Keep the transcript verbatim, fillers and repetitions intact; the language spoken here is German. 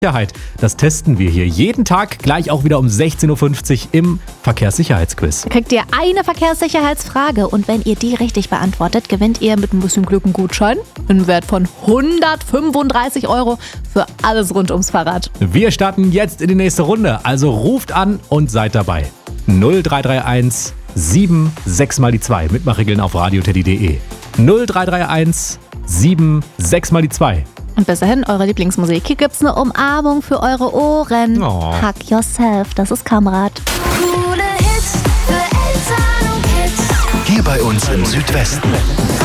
Sicherheit. Das testen wir hier jeden Tag, gleich auch wieder um sechzehn Uhr fünfzig im Verkehrssicherheitsquiz. Kriegt ihr eine Verkehrssicherheitsfrage und wenn ihr die richtig beantwortet, gewinnt ihr mit ein bisschen Glück einen Gutschein im Wert von hundertfünfunddreißig Euro für alles rund ums Fahrrad. Wir starten jetzt in die nächste Runde, also ruft an und seid dabei. null drei drei eins sieben sechs mal die zwei. Mitmachregeln auf radioteddy punkt de. null drei drei eins sieben sechs mal die zwei. Und bis dahin, eure Lieblingsmusik. Hier gibt's eine Umarmung für eure Ohren. Oh. Hug yourself, das ist Kamerad. Coole Hits für Eltern und Kids. Hier bei uns im Südwesten.